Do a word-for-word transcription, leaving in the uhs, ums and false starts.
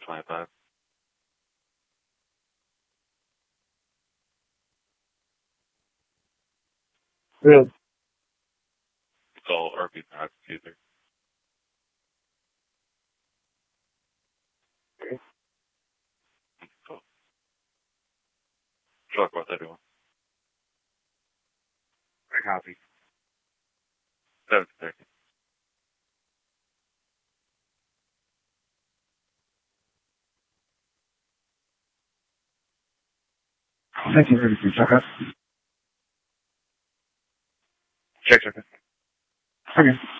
twenty-five. Really? It's all R P packs either. Okay. So, talk about that one. I copy. Seven thirty. nineteen thirty-three, check out. Check, check. Okay.